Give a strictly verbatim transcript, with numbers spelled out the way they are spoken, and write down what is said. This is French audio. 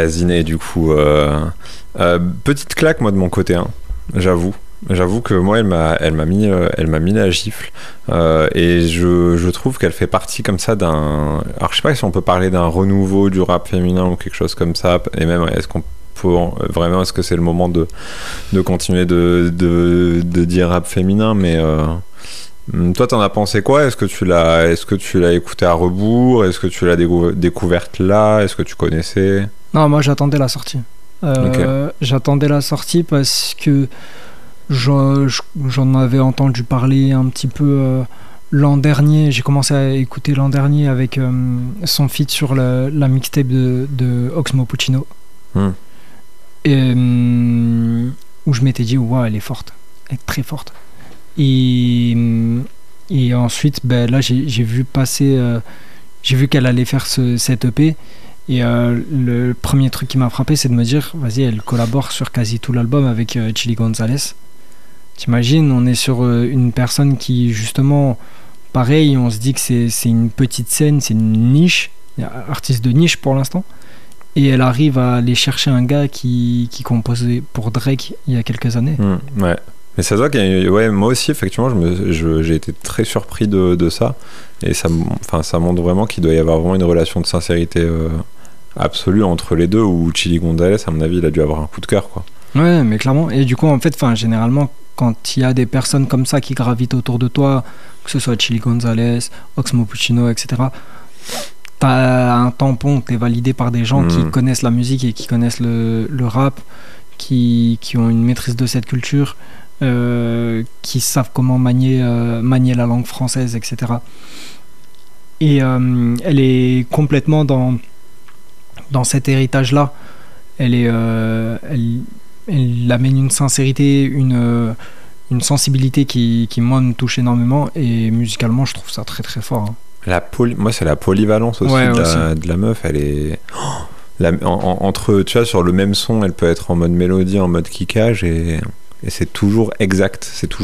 Ouais, Ziné, du coup. Euh, euh, petite claque, moi, de mon côté, hein, j'avoue. J'avoue que moi, elle m'a, elle m'a mis, euh, elle m'a mis la gifle. Euh, et je, je trouve qu'elle fait partie comme ça d'un. Alors, je sais pas si on peut parler d'un renouveau du rap féminin ou quelque chose comme ça. Et même, est-ce qu'on peut vraiment, est-ce que c'est le moment de, de continuer de, de, de dire rap féminin? Mais euh, toi, t'en as pensé quoi? Est-ce que tu l'as, est-ce que tu l'as écouté à rebours? Est-ce que tu l'as décou- découverte là? Est-ce que tu connaissais? Non, moi j'attendais la sortie. Euh, okay. J'attendais la sortie parce que j'en, j'en avais entendu parler un petit peu euh, l'an dernier. J'ai commencé à écouter l'an dernier avec euh, son feat sur la, la mixtape de, de Oxmo Puccino. Hmm. Et, euh, où je m'étais dit, ouais, elle est forte. Elle est très forte. Et, et ensuite, ben, là, j'ai, j'ai vu passer... Euh, j'ai vu qu'elle allait faire ce, cette E P. Et euh, le premier truc qui m'a frappé, c'est de me dire, vas-y, elle collabore sur quasi tout l'album avec euh, Chilly Gonzalez. T'imagines, on est sur euh, une personne qui, justement, pareil, on se dit que c'est, c'est une petite scène, c'est une niche, artiste de niche pour l'instant. Et elle arrive à aller chercher un gars qui, qui composait pour Drake il y a quelques années. Mmh, ouais. Mais ça se voit qu'il y a, ouais, moi aussi, effectivement, je me, je, j'ai été très surpris de, de ça. Et ça, enfin, ça montre vraiment qu'il doit y avoir vraiment une relation de sincérité euh, absolue entre les deux, où Chilly Gonzalez, à mon avis, il a dû avoir un coup de cœur, quoi. Ouais, mais clairement. Et du coup, en fait, enfin, généralement, quand il y a des personnes comme ça qui gravitent autour de toi, que ce soit Chilly Gonzalez, Oxmo Puccino, et cetera, t'as un tampon, t'es validé par des gens mmh. qui connaissent la musique et qui connaissent le, le rap, qui, qui ont une maîtrise de cette culture. Euh, qui savent comment manier, euh, manier la langue française, et cetera. Et euh, elle est complètement dans, dans cet héritage-là. Elle, est, euh, elle, elle amène une sincérité, une, une sensibilité qui, qui, moi, me touche énormément. Et musicalement, je trouve ça très, très fort. Hein. La poly... Moi, c'est la polyvalence aussi, ouais, de, aussi. La, de la meuf. Elle est... Oh, la, en, en, entre, tu vois, sur le même son, elle peut être en mode mélodie, en mode kickage et... Et c'est toujours exact, c'est toujours